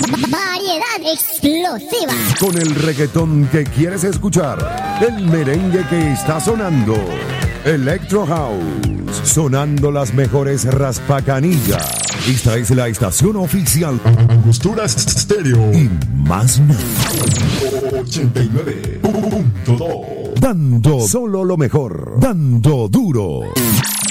Variedad explosiva. Con el reggaetón que quieres escuchar, el merengue que está sonando, Electro House, sonando las mejores raspacanillas. Esta es la estación oficial Angostura Stereo y más nada. 89.2. Dando solo lo mejor, dando duro.